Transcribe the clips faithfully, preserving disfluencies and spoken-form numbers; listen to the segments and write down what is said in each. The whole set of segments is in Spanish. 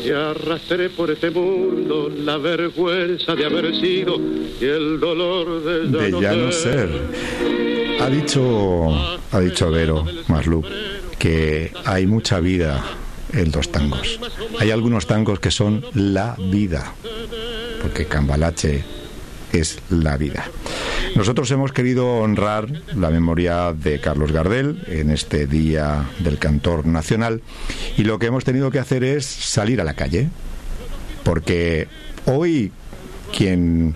y arrastré por este mundo la vergüenza de haber sido y el dolor de ya, de no, ya no ser. Ha dicho, ha dicho Vero Masluch que hay mucha vida en los tangos. Hay algunos tangos que son la vida, porque Cambalache es la vida. Nosotros hemos querido honrar la memoria de Carlos Gardel en este Día del Cantor Nacional, y lo que hemos tenido que hacer es salir a la calle, porque hoy quien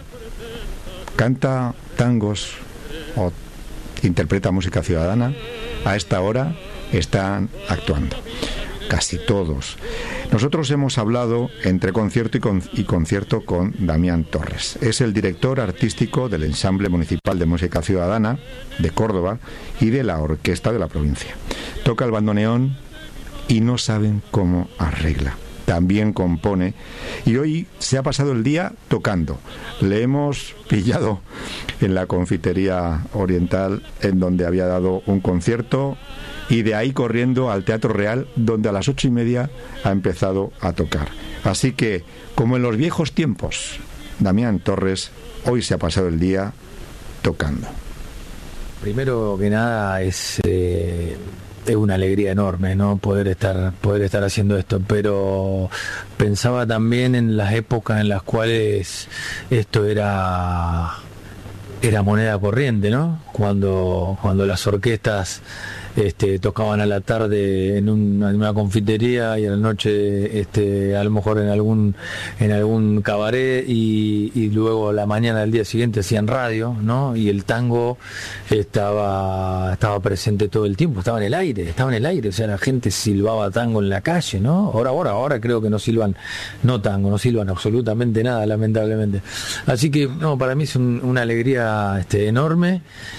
canta tangos o interpreta música ciudadana a esta hora están actuando. Casi todos. Nosotros hemos hablado entre concierto y, con, y concierto con Damián Torres. Es el director artístico del Ensamble Municipal de Música Ciudadana de Córdoba y de la Orquesta de la Provincia. Toca el bandoneón y no saben cómo arregla. También compone, y hoy se ha pasado el día tocando. Le hemos pillado en la Confitería Oriental, en donde había dado un concierto, y de ahí corriendo al Teatro Real, donde a las ocho y media ha empezado a tocar. Así que, como en los viejos tiempos, Damián Torres hoy se ha pasado el día tocando. Primero que nada es eh, es una alegría enorme, ¿no? Poder estar poder estar haciendo esto, pero pensaba también en las épocas en las cuales esto era era moneda corriente, ¿no? Cuando cuando las orquestas Este, tocaban a la tarde en, un, en una confitería y a la noche este, a lo mejor en algún en algún cabaret y, y luego a la mañana del día siguiente hacían radio, ¿no? Y el tango estaba estaba presente todo el tiempo, estaba en el aire, estaba en el aire, o sea, la gente silbaba tango en la calle, ¿no? Ahora, ahora, ahora creo que no silban, no tango, no silban absolutamente nada, lamentablemente. Así que, no, para mí es un, una alegría este, enorme.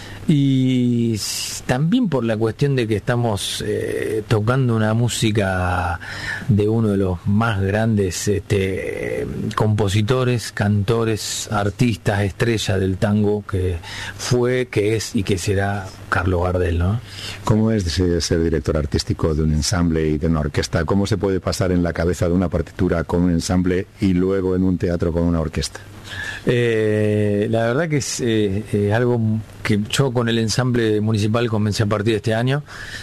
Y también por la cuestión de que estamos eh, tocando una música de uno de los más grandes este, compositores, cantores, artistas, estrellas del tango que fue, que es y que será Carlos Gardel, ¿no? ¿Cómo es ser director artístico de un ensamble y de una orquesta? ¿Cómo se puede pasar en la cabeza de una partitura con un ensamble y luego en un teatro con una orquesta? Eh, la verdad que es eh, eh, algo que yo con el ensamble municipal comencé a partir de este año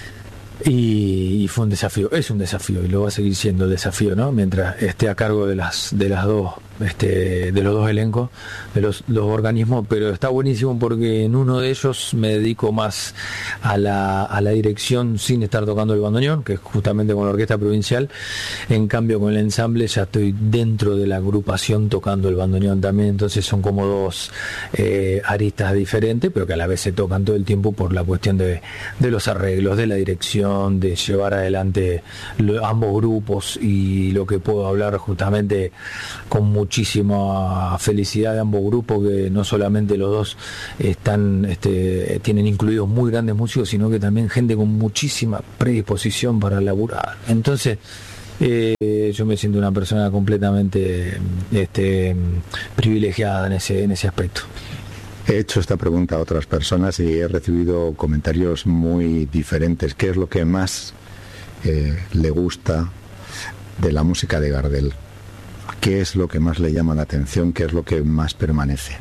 y, y fue un desafío, es un desafío y lo va a seguir siendo el desafío, ¿no? Mientras esté a cargo de las de las dos este, de los dos elencos, de los, los organismos, pero está buenísimo porque en uno de ellos me dedico más a la, a la dirección sin estar tocando el bandoneón, que es justamente con la orquesta provincial. En cambio con el ensamble ya estoy dentro de la agrupación tocando el bandoneón también, entonces son como dos eh, aristas diferentes, pero que a la vez se tocan todo el tiempo por la cuestión de, de los arreglos, de la dirección, de llevar adelante lo, ambos grupos, y lo que puedo hablar justamente con muchísima felicidad de ambos grupos, que no solamente los dos están este, tienen incluidos muy grandes músicos, sino que también gente con muchísima predisposición para laburar. Entonces eh, yo me siento una persona completamente este, privilegiada en ese, en ese aspecto. He hecho esta pregunta a otras personas y he recibido comentarios muy diferentes. ¿Qué es lo que más eh, le gusta de la música de Gardel? ¿Qué es lo que más le llama la atención? ¿Qué es lo que más permanece?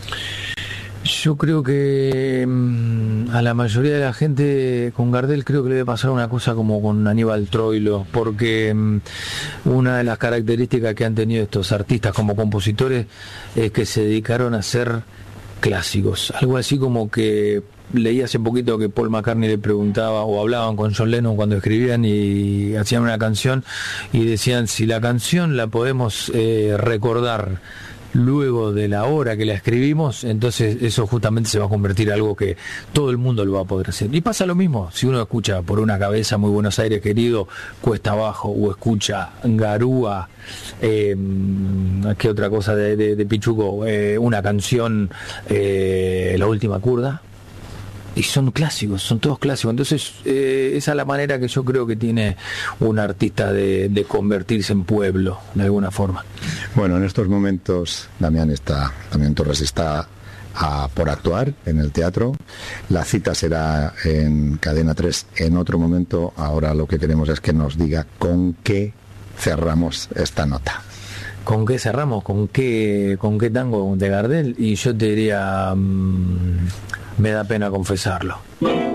Yo creo que mmm, a la mayoría de la gente con Gardel creo que le debe pasar una cosa como con Aníbal Troilo, porque mmm, una de las características que han tenido estos artistas como compositores es que se dedicaron a hacer clásicos, algo así como que leí hace poquito que Paul McCartney le preguntaba, o hablaban con John Lennon cuando escribían y hacían una canción y decían, si la canción la podemos eh, recordar luego de la hora que la escribimos, entonces eso justamente se va a convertir en algo que todo el mundo lo va a poder hacer. Y pasa lo mismo, si uno escucha Por una cabeza, Muy Buenos Aires querido, Cuesta Abajo, o escucha Garúa, eh, ¿qué otra cosa de, de, de Pichuco? Eh, una canción, eh, La Última Curda, y son clásicos, son todos clásicos. Entonces eh, esa es la manera que yo creo que tiene un artista de, de convertirse en pueblo, de alguna forma. Bueno, en estos momentos Damián está, Damián Torres está a, por actuar en el teatro. La cita será en Cadena tres en otro momento. Ahora lo que queremos es que nos diga con qué cerramos esta nota? ¿Con qué cerramos? ¿Con qué, con qué tango de Gardel? Y yo te diría, mmm, me da pena confesarlo.